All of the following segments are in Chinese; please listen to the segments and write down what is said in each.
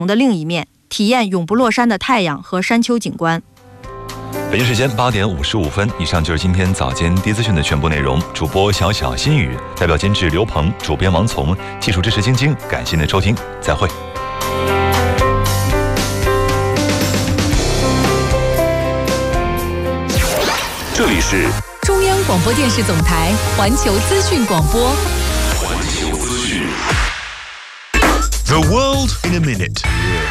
的另一面，体验永不落山的太阳和山丘景观。 北京时间8点55分，以上就是今天早间第一资讯的全部内容。主播小小心语，代表监制刘鹏，主编王从，技术支持晶晶，感谢您的收听，再会。 这里是中央广播电视总台环球资讯广播。 环球资讯 The world in a minute。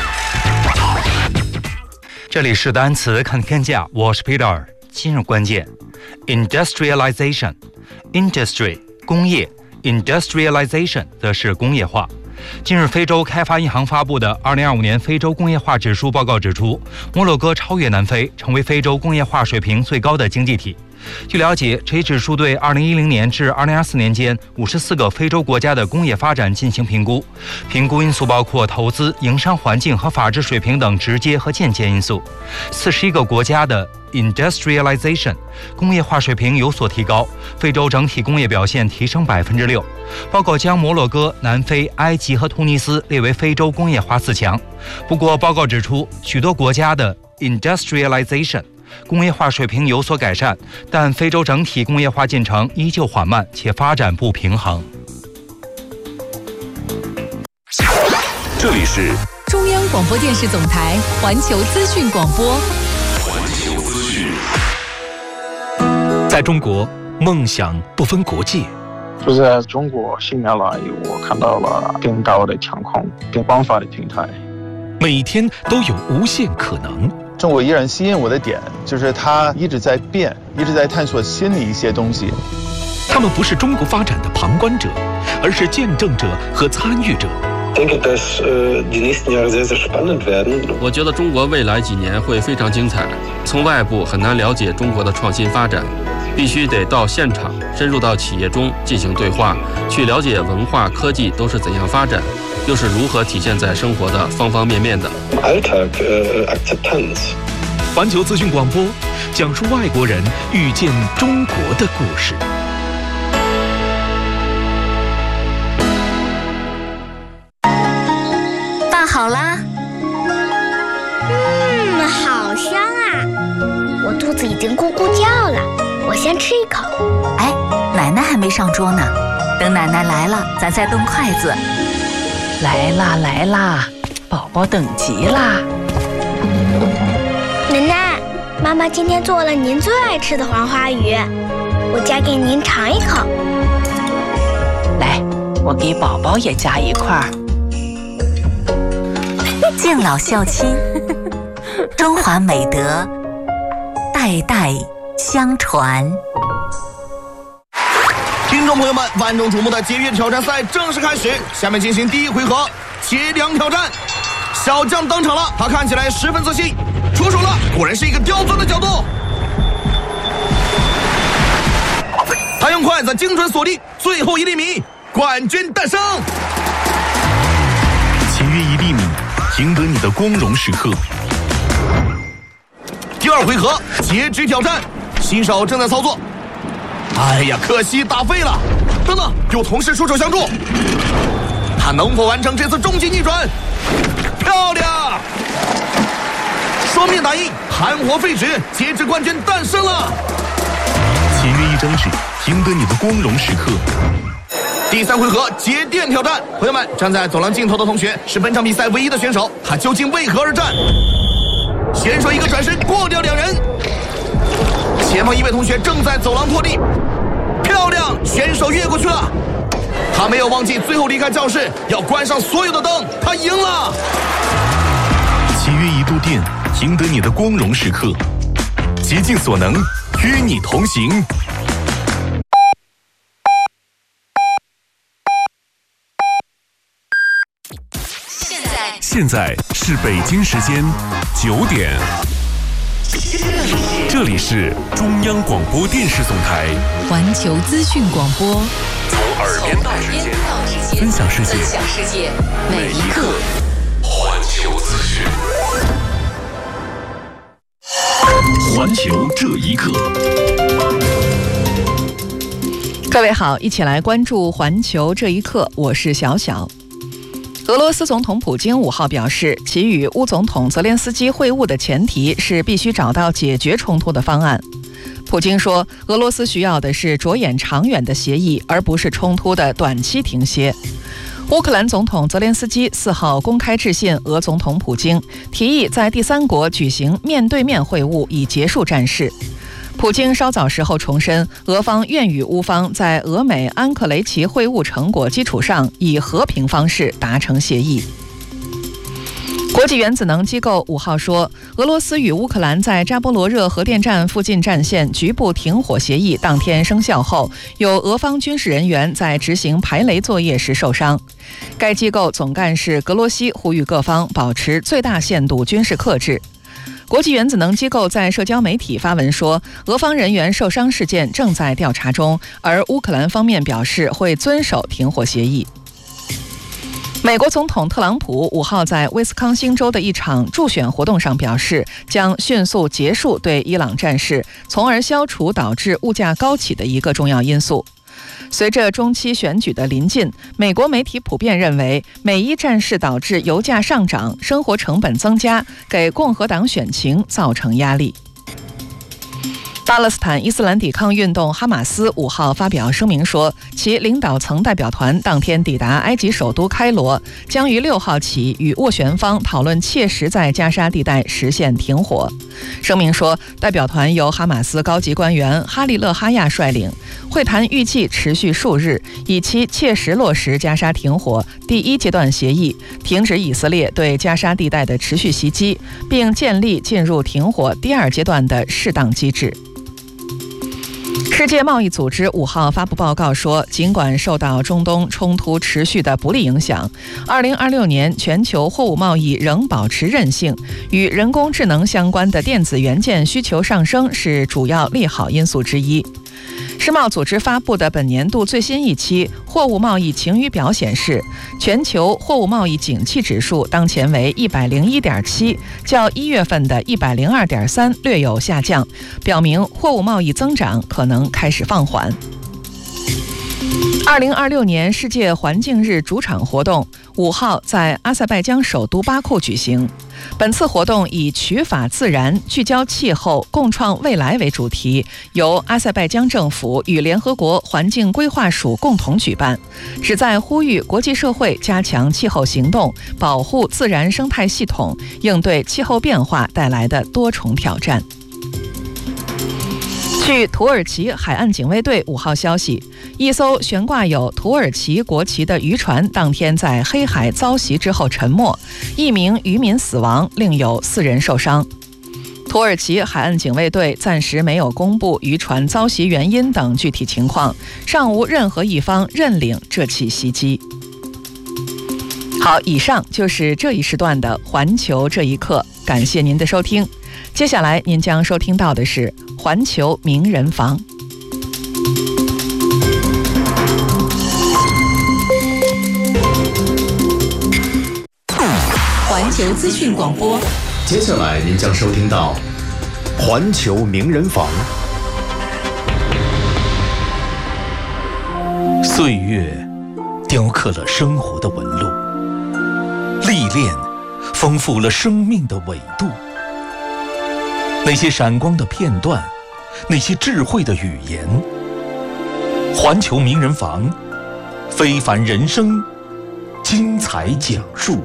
这里是单词看天下，我是 Peter。今日关键 ：industrialization， industry 工业 ，industrialization 则是工业化。近日，非洲开发银行发布的2025年非洲工业化指数报告指出，摩洛哥超越南非，成为非洲工业化水平最高的经济体。据了解，这一指数对2010年至2024年间54个非洲国家的工业发展进行评估，评估因素包括投资、营商环境和法治水平等直接和间接因素。41个国家的 industrialization 工业化水平有所提高，非洲整体工业表现提升6%。报告将摩洛哥、南非、埃及和突尼斯列为非洲工业化4强。不过，报告指出，许多国家的 industrialization工业化水平有所改善，但非洲整体工业化进程依旧缓慢且发展不平衡。 这里是中央广播电视总台环球资讯广播。 环球资讯。 在中国，梦想不分国界。 就在中国10年来，我看到了更高的天空、更广泛的平台。 每天都有无限可能。 中国依然吸引我的点就是它一直在变，一直在探索新的一些东西。 他们不是中国发展的旁观者，而是见证者和参与者。 我觉得中国未来几年会非常精彩。从外部很难了解中国的创新发展，必须得到现场，深入到企业中进行对话，去了解文化、科技都是怎样发展，又是如何体现在生活的方方面面的。 环球资讯广播讲述外国人遇见中国的故事。 饭好啦。好香啊！我肚子已经咕咕叫了，我先吃一口。 哎，奶奶还没上桌呢，等奶奶来了，咱再动筷子。 来啦来啦，宝宝等急啦！ 奶奶，妈妈今天做了您最爱吃的黄花鱼，我夹给您尝一口。 来，我给宝宝也夹一块。 敬老孝亲，中华美德代代相传。 听众朋友们，万众瞩目的节约挑战赛正式开始，下面进行第一回合切梁挑战。小将登场了，他看起来十分自信，出手了，果然是一个刁钻的角度。他用筷子精准锁定最后1厘米，冠军诞生。 节约1厘米，赢得你的光荣时刻。 第二回合截肢挑战，新手正在操作。哎呀，可惜打废了。等等，有同事出手相助，他能否完成这次终极逆转？漂亮！双面打印，含活废纸，截肢冠军诞生了。 节约1张纸，赢得你的光荣时刻。 第3回合节电挑战，朋友们，站在走廊尽头的同学是本场比赛唯一的选手，他究竟为何而战？选手一个转身过掉2人，前方一位同学正在走廊拖地，漂亮，选手越过去了。他没有忘记最后离开教室要关上所有的灯，他赢了。 节约1度电，赢得你的光荣时刻。竭尽所能，与你同行。现在是北京时间9点，这里是中央广播电视总台环球资讯广播， 从耳边到指尖， 分享世界，每一刻。 环球资讯， 环球这一刻。 各位好，一起来关注环球这一刻，我是小小。 俄罗斯总统普京5号表示，其与乌总统泽连斯基会晤的前提是必须找到解决冲突的方案。普京说，俄罗斯需要的是着眼长远的协议，而不是冲突的短期停歇。乌克兰总统泽连斯基4号公开致信俄总统普京，提议在第三国举行面对面会晤，以结束战事。普京稍早时候重申，俄方愿与乌方在俄美安克雷奇会晤成果基础上，以和平方式达成协议。国际原子能机构5号说，俄罗斯与乌克兰在扎波罗热核电站附近战线局部停火协议当天生效后，有俄方军事人员在执行排雷作业时受伤。该机构总干事格罗西呼吁各方保持最大限度军事克制。国际原子能机构在社交媒体发文说，俄方人员受伤事件正在调查中，而乌克兰方面表示会遵守停火协议。美国总统特朗普5号在威斯康星州的一场助选活动上表示，将迅速结束对伊朗战事，从而消除导致物价高企的一个重要因素。随着中期选举的临近，美国媒体普遍认为，美伊战事导致油价上涨、生活成本增加，给共和党选情造成压力。巴勒斯坦伊斯兰抵抗运动哈马斯5号发表声明说，其领导层代表团当天抵达埃及首都开罗，将于6号起与斡旋方讨论切实在加沙地带实现停火。声明说，代表团由哈马斯高级官员哈利勒哈亚率领，会谈预计持续数日，以期切实落实加沙停火第1阶段协议，停止以色列对加沙地带的持续袭击，并建立进入停火第2阶段的适当机制。世界贸易组织5号发布报告说，尽管受到中东冲突持续的不利影响，2026年全球货物贸易仍保持韧性，与人工智能相关的电子元件需求上升是主要利好因素之一。世贸组织发布的本年度最新一期货物贸易晴雨表显示，全球货物贸易景气指数当前为 101.7， 较1月份的 102.3 略有下降，表明货物贸易增长可能开始放缓。2026年世界环境日主场活动5号在阿塞拜疆首都巴库举行。本次活动以取法自然、聚焦气候、共创未来为主题，由阿塞拜疆政府与联合国环境规划署共同举办，旨在呼吁国际社会加强气候行动，保护自然生态系统，应对气候变化带来的多重挑战。据土耳其海岸警卫队5号消息，一艘悬挂有土耳其国旗的渔船当天在黑海遭袭之后沉没，1名渔民死亡，另有4人受伤。土耳其海岸警卫队暂时没有公布渔船遭袭原因等具体情况，尚无任何一方认领这起袭击。好，以上就是这一时段的环球这一刻，感谢您的收听。接下来您将收听到的是环球名人房。 环球资讯广播， 接下来您将收听到环球名人房。 岁月雕刻了生活的纹路，历练丰富了生命的纬度。那些闪光的片段，那些智慧的语言，环球名人房，非凡人生，精彩讲述。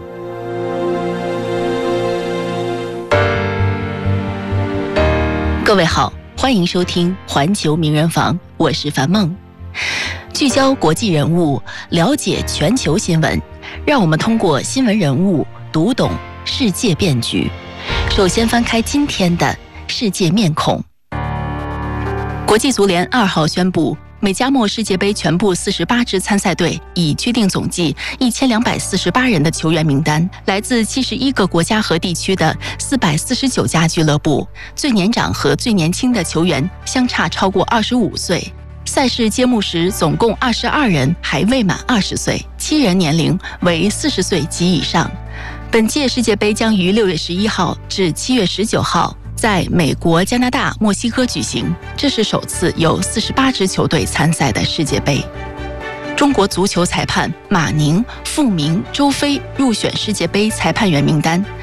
各位好，欢迎收听环球名人房，我是樊梦。聚焦国际人物，了解全球新闻，让我们通过新闻人物读懂世界变局。首先翻开今天的世界面孔。国际足联2号宣布，美加墨世界杯全部48支参赛队已确定总计1248人的球员名单，来自71个国家和地区的449家俱乐部，最年长和最年轻的球员相差超过25岁。赛事揭幕时，总共22人还未满20岁，7人年龄为40岁及以上。本届世界杯将于6月11号至7月19号在美国、加拿大、墨西哥举行，这是首次有48支球队参赛的世界杯。 中国足球裁判马宁、傅明、周飞入选世界杯裁判员名单，